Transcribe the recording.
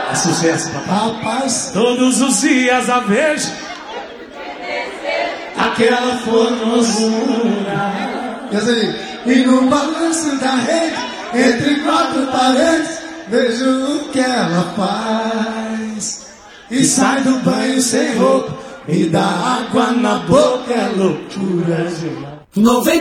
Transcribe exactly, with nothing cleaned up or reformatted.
É sucesso, papai. Rapaz, Todos os dias a vejo aquela formosura. e assim, e no balanço da rede, entre quatro paredes, vejo o que ela faz. E sai do banho sem roupa, me dá água na boca, é loucura. noventa